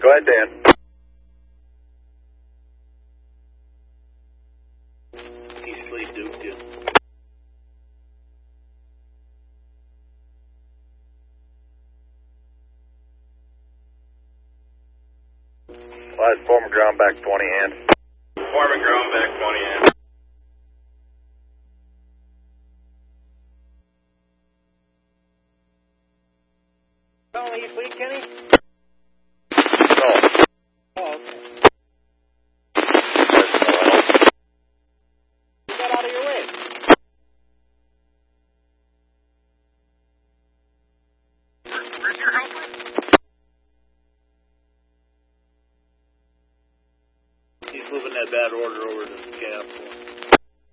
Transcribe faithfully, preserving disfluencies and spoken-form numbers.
Go ahead, Dan. East Lee Duke, yeah. Last former ground back twenty hand. Former ground back twenty hand. Oh, East Lee, Kenny? No. Oh, okay. You got out of your way. Where's your helper? He's moving that bad order over to the camp.